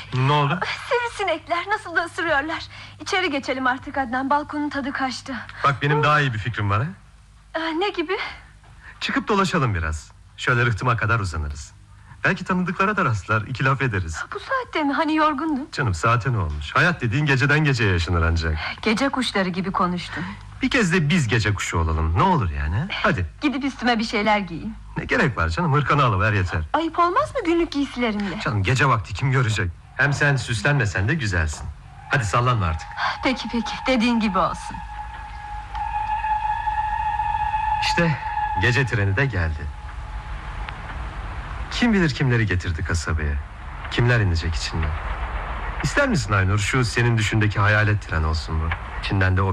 Ne oldu? Sivrisinekler nasıl da ısırıyorlar. İçeri geçelim artık Adnan, balkonun tadı kaçtı. Bak benim daha iyi bir fikrim var. Ne gibi? Çıkıp dolaşalım biraz. Şöyle rıhtıma kadar uzanırız. Belki tanıdıklara da rastlar, iki laf ederiz. Bu saatte mi? Hani yorgundun? Canım, saate ne olmuş? Hayat dediğin geceden geceye yaşanır ancak. Gece kuşları gibi konuştun. Bir kez de biz gece kuşu olalım. Ne olur yani? Hadi. Gidip üstüme bir şeyler giyeyim. Ne gerek var canım? Hırkanı alıver yeter. Ayıp olmaz mı günlük giysilerimle? Canım, gece vakti kim görecek? Hem sen süslenmesen de güzelsin. Hadi sallanma artık. Peki, dediğin gibi olsun. İşte gece treni de geldi. Kim bilir kimleri getirdi kasabaya. Kimler inecek içinden. İster misin Aynur, şu senin düşündeki hayalet tren olsun bu. İçinden de o